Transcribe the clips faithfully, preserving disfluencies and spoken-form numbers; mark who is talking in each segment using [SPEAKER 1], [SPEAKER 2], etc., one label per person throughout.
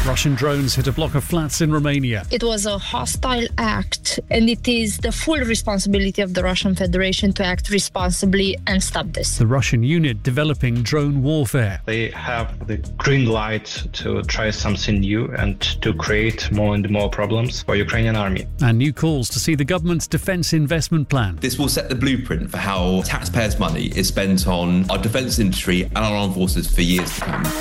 [SPEAKER 1] Russian drones hit a block of flats in Romania.
[SPEAKER 2] It was a hostile act, and it is the full responsibility of the Russian Federation to act responsibly and stop this.
[SPEAKER 1] The Russian unit developing drone warfare.
[SPEAKER 3] They have the green light to try something new and to create more and more problems for Ukrainian army.
[SPEAKER 1] And new calls to see the government's defence investment plan.
[SPEAKER 4] This will set the blueprint for how taxpayers' money is spent on our defence industry and our armed forces for years to come.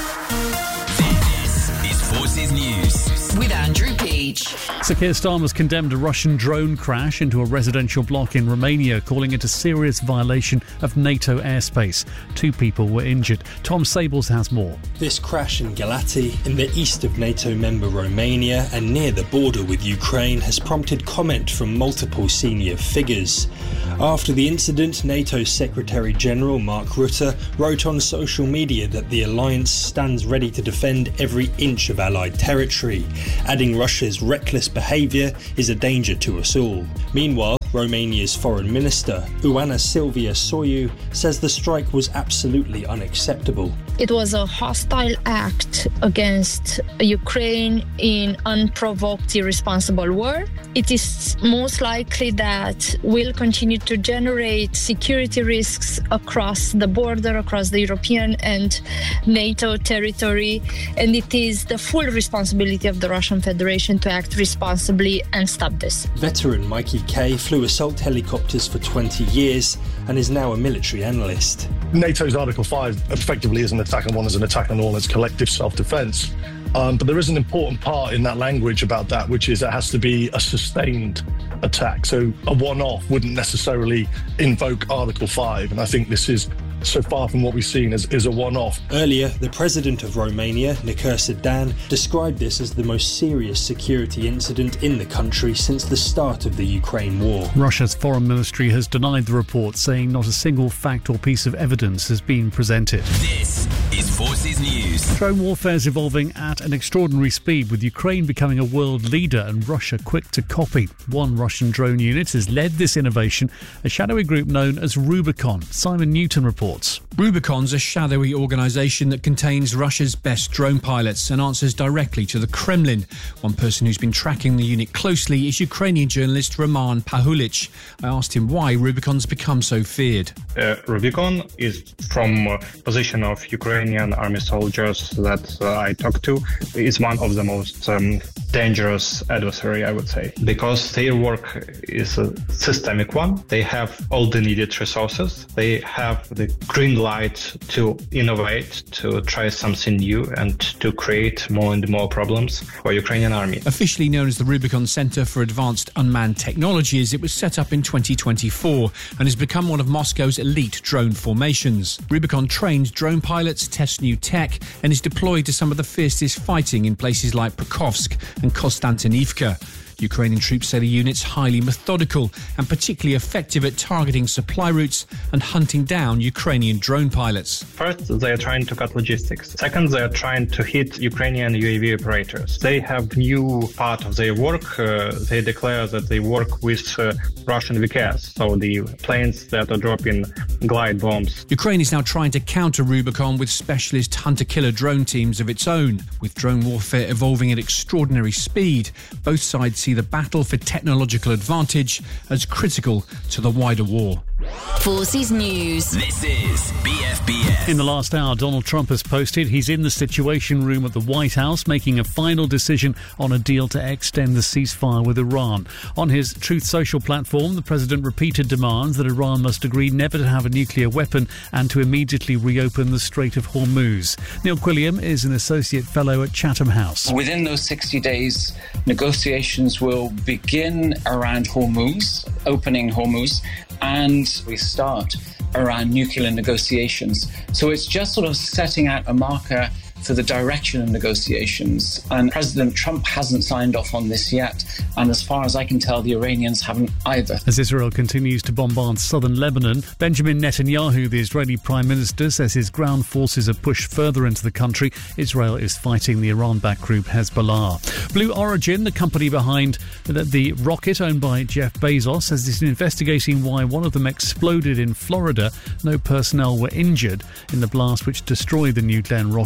[SPEAKER 5] This is Forces News with Andrew Peach.
[SPEAKER 1] Sir Keir Starmer's condemned a Russian drone crash into a residential block in Romania, calling it a serious violation of NATO airspace. Two people were injured. Tom Sables has more.
[SPEAKER 6] This crash in Galati, in the east of NATO member Romania and near the border with Ukraine, has prompted comment from multiple senior figures. After the incident, NATO's Secretary-General Mark Rutte wrote on social media that the alliance stands ready to defend every inch of Allied territory, adding Russia's reckless behaviour is a danger to us all. Meanwhile, Romania's Foreign Minister, Ioana Silvia Soiu, says the strike was absolutely unacceptable.
[SPEAKER 2] It was a hostile act against Ukraine in unprovoked, irresponsible war. It is most likely that will continue to generate security risks across the border, across the European and NATO territory, and it is the full responsibility of the Russian Federation to act responsibly and stop this.
[SPEAKER 6] Veteran Mikey Kay flew assault helicopters for twenty years and is now a military analyst.
[SPEAKER 7] NATO's Article five effectively is an attack on one as an attack on all, it's collective self-defence. Um, but there is an important part in that language about that, which is it has to be a sustained attack. So a one-off wouldn't necessarily invoke Article five. And I think this is, so far from what we've seen, is, is a one-off.
[SPEAKER 6] Earlier, the president of Romania, Nicursa Dan, described this as the most serious security incident in the country since the start of the Ukraine war.
[SPEAKER 1] Russia's foreign ministry has denied the report, saying not a single fact or piece of evidence has been presented.
[SPEAKER 5] This is Forces News.
[SPEAKER 1] Drone warfare is evolving at an extraordinary speed, with Ukraine becoming a world leader and Russia quick to copy. One Russian drone unit has led this innovation, a shadowy group known as Rubicon. Simon Newton reports.
[SPEAKER 8] Rubicon's a shadowy organisation that contains Russia's best drone pilots and answers directly to the Kremlin. One person who's been tracking the unit closely is Ukrainian journalist Roman Pahulich. I asked him why Rubicon's become so feared.
[SPEAKER 3] Uh, Rubicon is from a position of Ukrainian army soldiers that uh, I talked to, is one of the most um, dangerous adversary, I would say, because their work is a systemic one. They have all the needed resources. They have the green light to innovate, to try something new and to create more and more problems for Ukrainian army.
[SPEAKER 8] Officially known as the Rubicon Center for Advanced Unmanned Technologies, it was set up in twenty twenty-four and has become one of Moscow's elite drone formations. Rubicon trains drone pilots, tests new tech and is deployed to some of the fiercest fighting in places like Pokrovsk and Konstantinivka. Ukrainian troops say the unit's highly methodical and particularly effective at targeting supply routes and hunting down Ukrainian drone pilots.
[SPEAKER 3] First, they are trying to cut logistics. Second, they are trying to hit Ukrainian U A V operators. They have new part of their work. Uh, they declare that they work with uh, Russian V K S, so the planes that are dropping glide bombs.
[SPEAKER 8] Ukraine is now trying to counter Rubicon with specialist hunter-killer drone teams of its own. With drone warfare evolving at extraordinary speed, both sides see the battle for technological advantage as critical to the wider war.
[SPEAKER 5] Forces News. This is B F B S.
[SPEAKER 1] In the last hour, Donald Trump has posted he's in the Situation Room at the White House making a final decision on a deal to extend the ceasefire with Iran. On his Truth Social platform, the president repeated demands that Iran must agree never to have a nuclear weapon and to immediately reopen the Strait of Hormuz. Neil Quilliam is an associate fellow at Chatham House.
[SPEAKER 9] Within those sixty days, negotiations will begin around Hormuz, opening Hormuz, and we start around nuclear negotiations. So it's just sort of setting out a marker for the direction of negotiations. And President Trump hasn't signed off on this yet. And as far as I can tell, the Iranians haven't either.
[SPEAKER 1] As Israel continues to bombard southern Lebanon, Benjamin Netanyahu, the Israeli Prime Minister, says his ground forces are pushed further into the country. Israel is fighting the Iran-backed group Hezbollah. Blue Origin, the company behind the, the rocket owned by Jeff Bezos, says it's investigating why one of them exploded in Florida. No personnel were injured in the blast which destroyed the New Glenn rocket, which is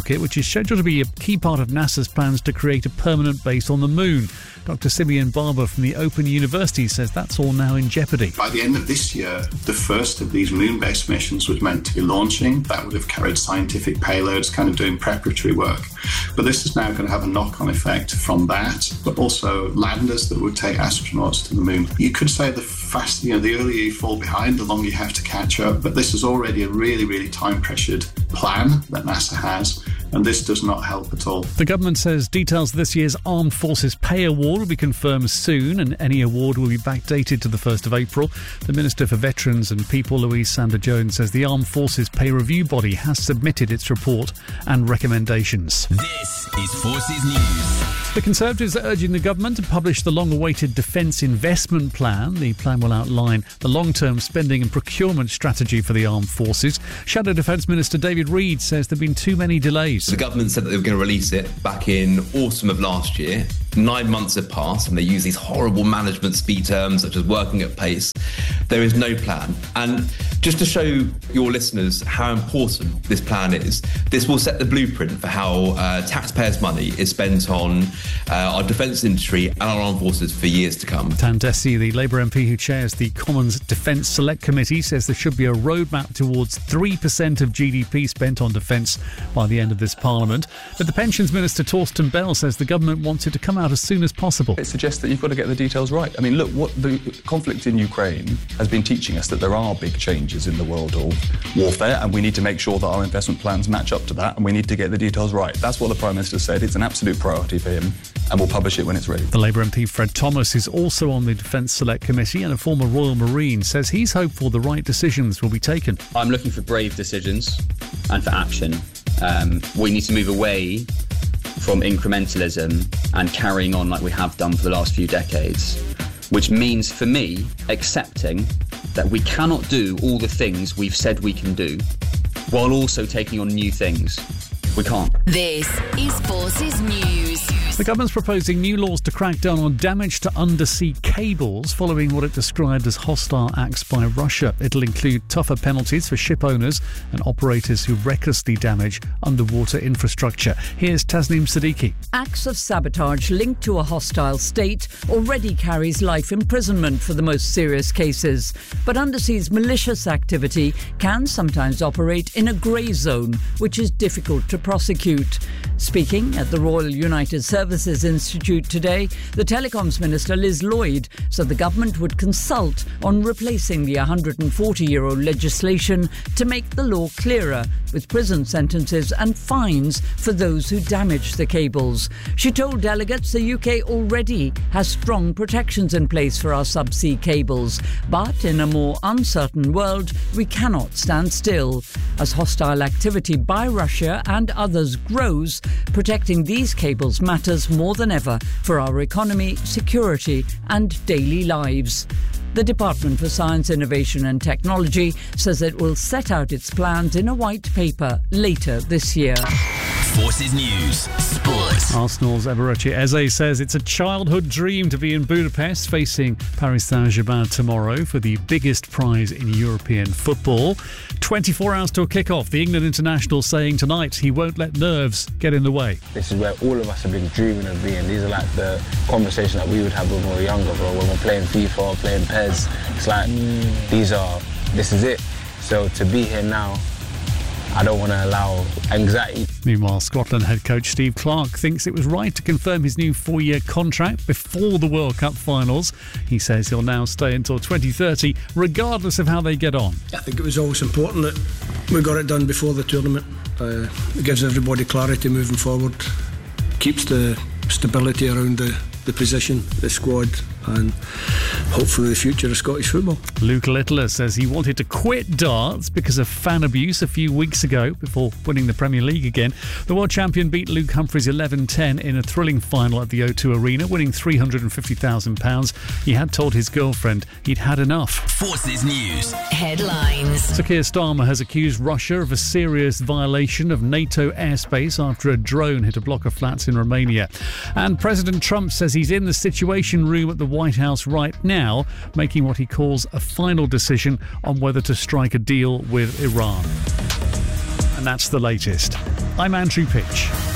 [SPEAKER 1] is scheduled to be a key part of NASA's plans to create a permanent base on the moon. Doctor Simeon Barber from the Open University says that's all now in jeopardy.
[SPEAKER 10] By the end of this year, the first of these moon-based missions was meant to be launching. That would have carried scientific payloads, kind of doing preparatory work. But this is now going to have a knock-on effect from that, but also landers that would take astronauts to the moon. You could say the faster, you know, the earlier you fall behind, the longer you have to catch up. But this is already a really, really time-pressured plan that NASA has, and this does not help at all.
[SPEAKER 1] The government says details of this year's Armed Forces Pay Award will be confirmed soon, and any award will be backdated to the first of April. The Minister for Veterans and People, Louise Sanders-Jones, says the Armed Forces Pay Review Body has submitted its report and recommendations.
[SPEAKER 5] This is Forces News.
[SPEAKER 1] The Conservatives are urging the government to publish the long-awaited Defence Investment Plan. The plan will outline the long-term spending and procurement strategy for the armed forces. Shadow Defence Minister David Reid says there have been too many delays.
[SPEAKER 4] The government said that they were going to release it back in autumn of last year. Nine months have passed and they use these horrible management speak terms such as working at pace. There is no plan. And just to show your listeners how important this plan is, this will set the blueprint for how uh, taxpayers' money is spent on uh, our defence industry and our armed forces for years to come.
[SPEAKER 1] Tan Desi, the Labour M P who chairs the Commons Defence Select Committee, says there should be a roadmap towards three percent of G D P spent on defence by the end of this Parliament. But the Pensions Minister, Torsten Bell, says the government wants it to come out as soon as possible.
[SPEAKER 11] It suggests that you've got to get the details right. I mean, look, what the conflict in Ukraine has been teaching us that there are big changes in the world of warfare, and we need to make sure that our investment plans match up to that, and we need to get the details right. That's what the Prime Minister said. It's an absolute priority for him, and we'll publish it when it's ready.
[SPEAKER 1] The Labour M P Fred Thomas is also on the Defence Select Committee, and a former Royal Marine says he's hopeful the right decisions will be taken.
[SPEAKER 12] I'm looking for brave decisions and for action. Um, we need to move away from incrementalism and carrying on like we have done for the last few decades, which means for me accepting that we cannot do all the things we've said we can do while also taking on new things. We can't.
[SPEAKER 13] This is Forces News.
[SPEAKER 1] The government's proposing new laws to crack down on damage to undersea cables following what it described as hostile acts by Russia. It'll include tougher penalties for ship owners and operators who recklessly damage underwater infrastructure. Here's Tasneem Siddiqui.
[SPEAKER 14] Acts of sabotage linked to a hostile state already carries life imprisonment for the most serious cases. But undersea's malicious activity can sometimes operate in a grey zone, which is difficult to prosecute. Speaking at the Royal United Services Institute today, the Telecoms Minister Liz Lloyd said the government would consult on replacing the one hundred forty-year-old legislation to make the law clearer, with prison sentences and fines for those who damage the cables. She told delegates the U K already has strong protections in place for our subsea cables, but in a more uncertain world, we cannot stand still. As hostile activity by Russia and others grows, protecting these cables matters more than ever for our economy, security and daily lives. The Department for Science, Innovation and Technology says it will set out its plans in a white paper later this year.
[SPEAKER 5] Forces News Sport.
[SPEAKER 1] Arsenal's Eberechi Eze says it's a childhood dream to be in Budapest facing Paris Saint-Germain tomorrow for the biggest prize in European football. twenty-four hours to a kick-off. The England international saying tonight he won't let nerves get in the way.
[SPEAKER 15] This is where all of us have been dreaming of being. These are like the conversations that we would have when we were younger, bro. When we're playing FIFA, playing P E S. It's like, mm. these are, this is it. So to be here now, I don't want to allow anxiety.
[SPEAKER 1] Meanwhile, Scotland head coach Steve Clarke thinks it was right to confirm his new four-year contract before the World Cup finals. He says he'll now stay until twenty thirty, regardless of how they get on.
[SPEAKER 16] I think it was always important that we got it done before the tournament. Uh, it gives everybody clarity moving forward, keeps the stability around the, the position, the squad, and hopefully the future of Scottish football.
[SPEAKER 1] Luke Littler says he wanted to quit darts because of fan abuse a few weeks ago before winning the Premier League again. The world champion beat Luke Humphries eleven ten in a thrilling final at the O two Arena, winning three hundred fifty thousand pounds. He had told his girlfriend he'd had enough.
[SPEAKER 5] Forces News
[SPEAKER 13] Headlines.
[SPEAKER 1] Sir Keir Starmer has accused Russia of a serious violation of NATO airspace after a drone hit a block of flats in Romania. And President Trump says he's in the Situation Room at the White House right now, making what he calls a final decision on whether to strike a deal with Iran. And that's the latest. I'm Andrew Pitch.